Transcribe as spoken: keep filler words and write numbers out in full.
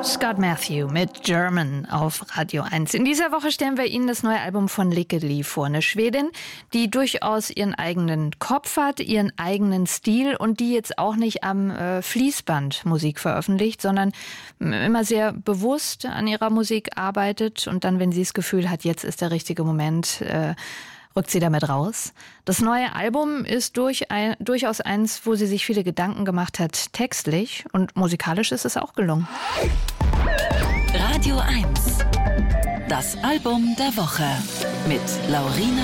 Scott Matthew mit German auf Radio eins. In dieser Woche stellen wir Ihnen das neue Album von Lykke Li vor. Eine Schwedin, die durchaus ihren eigenen Kopf hat, ihren eigenen Stil und die jetzt auch nicht am äh, Fließband Musik veröffentlicht, sondern immer sehr bewusst an ihrer Musik arbeitet und dann, wenn sie das Gefühl hat, jetzt ist der richtige Moment, äh, rückt sie damit raus. Das neue Album ist durch ein, durchaus eins, wo sie sich viele Gedanken gemacht hat, textlich, und musikalisch ist es auch gelungen. Radio eins. Das Album der Woche mit Laurina